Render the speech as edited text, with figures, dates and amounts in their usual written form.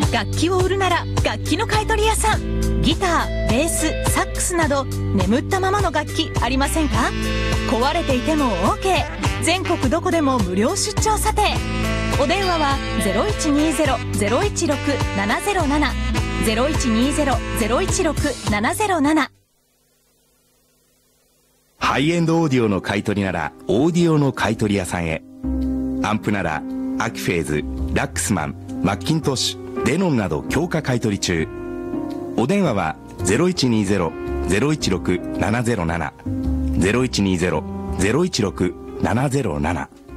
楽器を売るなら楽器の買取屋さん。ギター、ベース、サックスなど眠ったままの楽器ありませんか？壊れていても OK。 全国どこでも無料出張査定。お電話は 0120-016-707 0120-016-707。 ハイエンドオーディオの買い取りならオーディオの買い取り屋さんへ。アンプならアキフェーズ、ラックスマン、マッキントッシュ、デノンなど強化買い取り中。お電話は 0120-016-707 0120-016-707。